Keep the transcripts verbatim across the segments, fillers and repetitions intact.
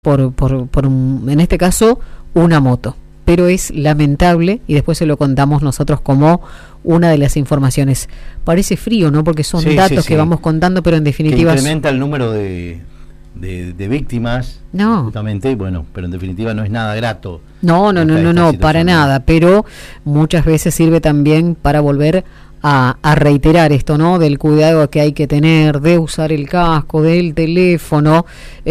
por, por, por un, en este caso, una moto. Pero es lamentable, y después se lo contamos nosotros como una de las informaciones. Parece frío, ¿no? Porque son sí, datos sí, sí. que vamos contando, pero en definitiva... Que incrementa el número de, de, de víctimas. No. Justamente, bueno, pero en definitiva no es nada grato. No, no, no, no, no, para nada. Pero muchas veces sirve también para volver a, a reiterar esto, ¿no? Del cuidado que hay que tener, de usar el casco, del teléfono.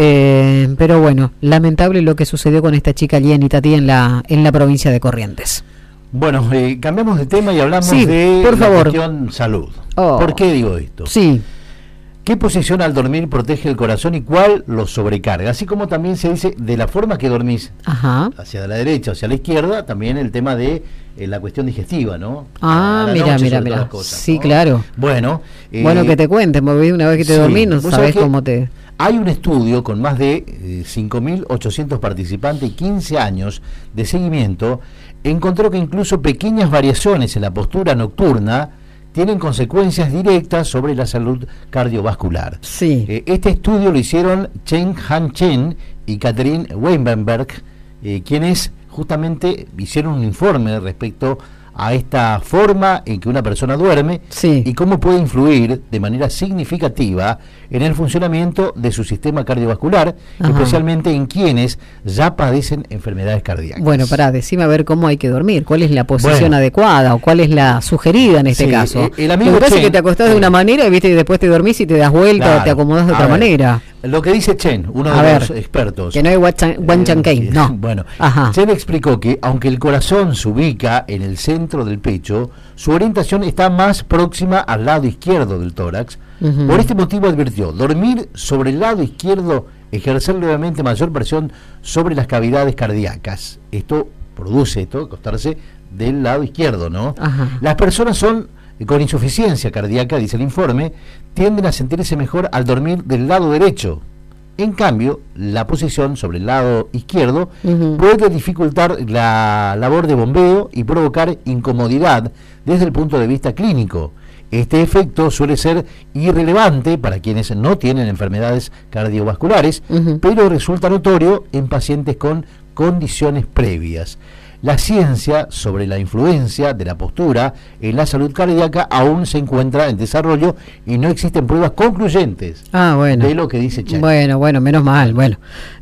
Eh, pero bueno, lamentable lo que sucedió con esta chica allí en Itatí, en la, en la provincia de Corrientes. Bueno, eh, cambiamos de tema y hablamos sí, de por la favor. cuestión salud. Oh. ¿Por qué digo esto? Sí. ¿Qué posición al dormir protege el corazón y cuál lo sobrecarga? Así como también se dice de la forma que dormís, Ajá. hacia la derecha o hacia la izquierda, también el tema de eh, la cuestión digestiva, ¿no? Ah, mira, mira, mira. Sí, ¿no? claro. Bueno, eh, bueno, que te cuenten, porque una vez que te sí, dormís no sabes cómo te... Hay un estudio con más de eh, cinco mil ochocientos participantes y quince años de seguimiento, encontró que incluso pequeñas variaciones en la postura nocturna tienen consecuencias directas sobre la salud cardiovascular. Sí. Eh, este estudio lo hicieron Chen Han Chen y Catherine Weinberg, eh, quienes justamente hicieron un informe respecto a esta forma en que una persona duerme, sí, y cómo puede influir de manera significativa en el funcionamiento de su sistema cardiovascular, ajá, especialmente en quienes ya padecen enfermedades cardíacas. Bueno, pará, decime a ver cómo hay que dormir, cuál es la posición bueno, adecuada o cuál es la sugerida en este sí, caso. Eh, el amigo Lo que pasa Chen, es que te acostás eh, de una manera y, viste, y después te dormís y te das vuelta, claro, o te acomodás de otra ver, manera. Lo que dice Chen, uno a de ver, los expertos. Que no hay Wan Chan Kane, eh, no. Bueno, ajá, Chen explicó que aunque el corazón se ubica en el centro del pecho, su orientación está más próxima al lado izquierdo del tórax. Uh-huh. Por este motivo advirtió, dormir sobre el lado izquierdo, ejercer levemente mayor presión sobre las cavidades cardíacas. Esto produce, esto, acostarse del lado izquierdo, ¿no? Ajá. Las personas son con insuficiencia cardíaca, dice el informe, tienden a sentirse mejor al dormir del lado derecho. En cambio, la posición sobre el lado izquierdo uh-huh. puede dificultar la labor de bombeo y provocar incomodidad desde el punto de vista clínico. Este efecto suele ser irrelevante para quienes no tienen enfermedades cardiovasculares, uh-huh. pero resulta notorio en pacientes con condiciones previas. La ciencia sobre la influencia de la postura en la salud cardíaca aún se encuentra en desarrollo y no existen pruebas concluyentes ah, bueno. de lo que dice Chen. Bueno, bueno, menos mal, bueno.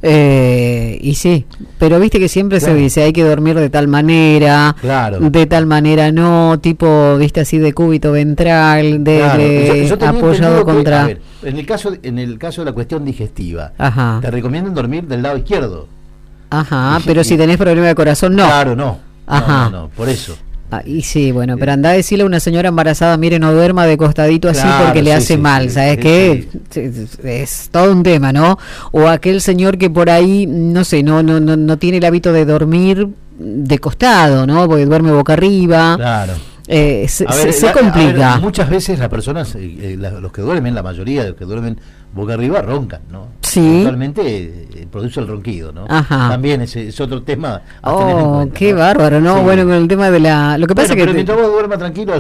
Eh, y sí, pero viste que siempre claro. se dice hay que dormir de tal manera, claro. de tal manera no, tipo, viste, así de cúbito ventral, de, claro. de yo, yo apoyado que, contra... A ver, en el caso de, en el caso de la cuestión digestiva, ajá, te recomiendan dormir del lado izquierdo. Ajá, y, pero y, si tenés problema de corazón, no. Claro, no. Ajá. No, no, no, por eso. Ah, y sí, bueno, pero andá a decirle a una señora embarazada, mire, no duerma de costadito así claro, porque le sí, hace sí, mal, sí, ¿sabes sí, qué? Sí. Es, es todo un tema, ¿no? O aquel señor que por ahí, no sé, no no no, no tiene el hábito de dormir de costado, ¿no? Porque duerme boca arriba. Claro. Eh, se, a ver, se, la, se complica. A ver, muchas veces las personas, eh, la, los que duermen, la mayoría de los que duermen boca arriba roncan, ¿no? Sí. Actualmente eh, produce el ronquido, ¿no? Ajá. También es, es otro tema a oh, tener en cuenta, qué ¿no? bárbaro, ¿no? Sí. Bueno, con el tema de la... Lo que pasa bueno, es que... pero te... mientras vos duermas tranquilo...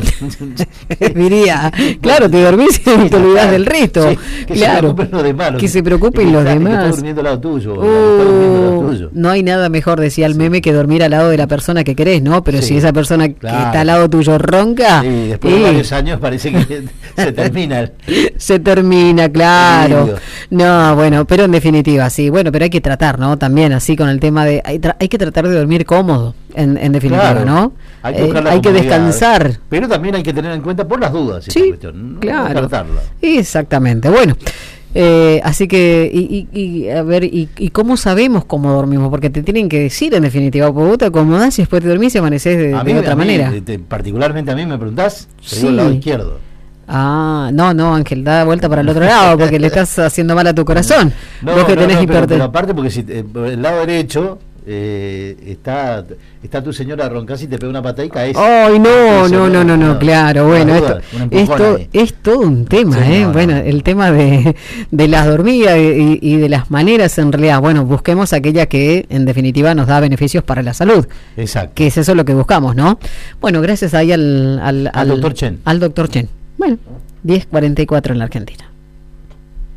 diría, claro, te dormís y te olvidás del resto. Sí, que claro. se preocupen los demás. Que se preocupen los demás. Que está durmiendo al lado tuyo. Uh, está durmiendo al lado tuyo. No hay nada mejor, decía el sí. meme, que dormir al lado de la persona que querés, ¿no? Pero sí. si esa persona claro. que está al lado tuyo ronca... Sí, después de varios años parece que se termina. El... se termina, claro. No, bueno, pero en definitiva, sí. Bueno, pero hay que tratar, ¿no? También así con el tema de... Hay, tra- hay que tratar de dormir cómodo, en, en definitiva, claro. ¿no? Hay que, eh, hay que descansar. Pero también hay que tener en cuenta por las dudas esta sí, cuestión. No claro. descartarla. Exactamente. Bueno, eh, así que, y, y, y a ver, y, y cómo sabemos cómo dormimos? Porque te tienen que decir, en definitiva, porque vos te acomodás y después te dormís y amanecés de, a de mí, otra a mí, manera. Te, particularmente a mí me preguntás, te sí. digo el lado izquierdo. Ah, no, no, Ángel, da vuelta para el otro lado porque le estás haciendo mal a tu corazón. No, vos que no, tenés no, hiperten- pero, pero aparte porque si eh, el lado derecho eh, está está tu señora roncás y te pega una pata y caes. Ay, no, no, no, no, no, claro, bueno, esto, esto es todo un tema, sí, ¿eh? No, bueno, no. el tema de, de las dormidas y, y de las maneras, en realidad, bueno, busquemos aquella que en definitiva nos da beneficios para la salud. Exacto. Que es eso lo que buscamos, ¿no? Bueno, gracias ahí al, al, al, al doctor Chen. Al doctor Chen. Bueno, diez cuarenta y cuatro en la Argentina.